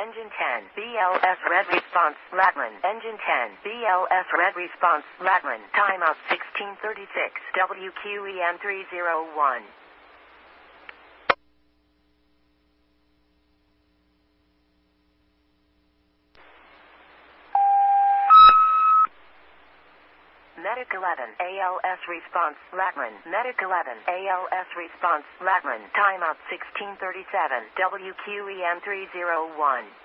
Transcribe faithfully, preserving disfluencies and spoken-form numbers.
Engine ten, B L S red response, Latman. Engine ten, B L S red response, Latman. Timeout sixteen thirty-six, W Q E M three zero one. Medic eleven, A L S response, Latman. Medic eleven, A L S response, Latman. Timeout sixteen thirty-seven, W Q E M three zero one.